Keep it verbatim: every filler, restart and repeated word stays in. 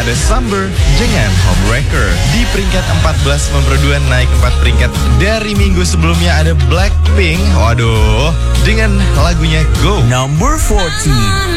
ada Summer dengan Homewrecker. Di peringkat empat belas nomor dua naik empat peringkat dari minggu sebelumnya ada Blackpink. Waduh, dengan lagunya Go. Number fourteen.